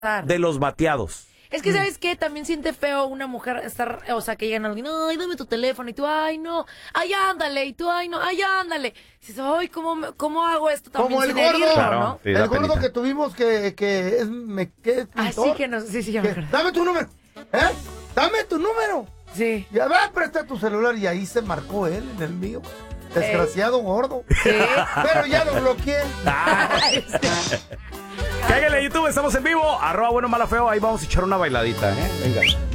de los bateados. Es que, ¿sabes qué? También siente feo una mujer estar, o sea, que llegan a alguien, ay, dame tu teléfono, y tú, ay, no, ay, ándale, y tú, ay, no, ay, ándale. Y dices, ay, ¿cómo hago esto? También Como el sin gordo, herirlo, claro, ¿no? sí, el da gordo penita. que tuvimos que es pintor. Así que no, sí, ya me acuerdo. Dame tu número, dame tu número. Sí. Ya va, presta tu celular y ahí se marcó él en el mío. Desgraciado gordo. Sí. Pero ya lo bloqueé. Cáiganle a YouTube, estamos en vivo. @buenomalafeo, ahí vamos a echar una bailadita, Venga.